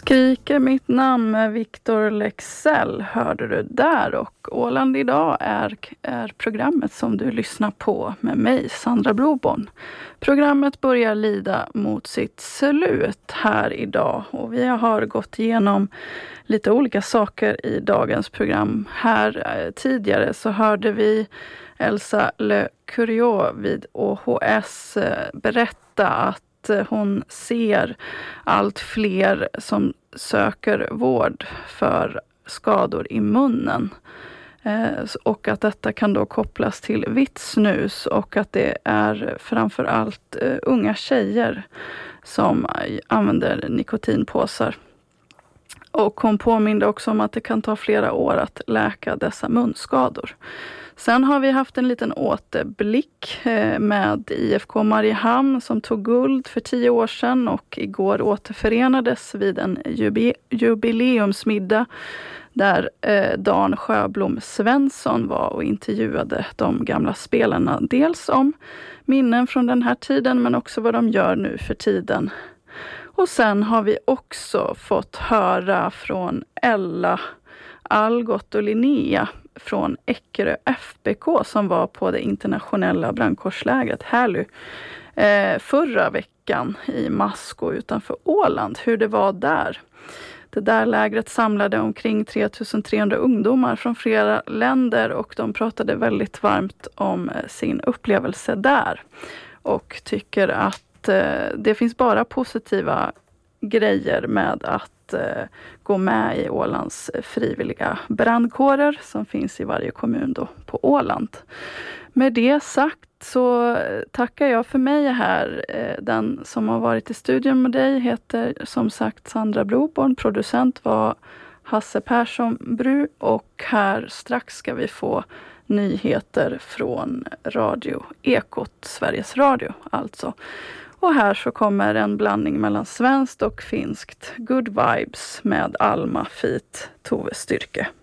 Skriker mitt namn med Victor Lexell hörde du där, och Åland idag är programmet som du lyssnar på med mig, Sandra Broborn. Programmet börjar lida mot sitt slut här idag och vi har gått igenom lite olika saker i dagens program. Här tidigare så hörde vi Elsa Le Curieux vid OHS berätta att hon ser allt fler som söker vård för skador i munnen. Och att detta kan då kopplas till vitt snus och att det är framförallt unga tjejer som använder nikotinpåsar. Och hon påminde också om att det kan ta flera år att läka dessa munskador. Sen har vi haft en liten återblick med IFK Mariehamn som tog guld för 10 år sedan och igår återförenades vid en jubileumsmiddag där Dan Sjöblom Svensson var och intervjuade de gamla spelarna. Dels om minnen från den här tiden men också vad de gör nu för tiden. Och sen har vi också fått höra från Ella, Algot och Linnea från Eckerö FBK som var på det internationella brandkårslägret Härly förra veckan i Masko utanför Åland. Hur det var där. Det där lägret samlade omkring 3300 ungdomar från flera länder och de pratade väldigt varmt om sin upplevelse där. Och tycker att det finns bara positiva grejer med att gå med i Ålands frivilliga brandkårer som finns i varje kommun då på Åland. Med det sagt så tackar jag för mig här. Den som har varit i studion med dig heter som sagt Sandra Broborn. Producent var Hasse Persson Bru och här strax ska vi få nyheter från Radio Ekot, Sveriges Radio alltså. Och här så kommer en blandning mellan svenskt och finskt. Good Vibes med Alma Feat Tove Styrke.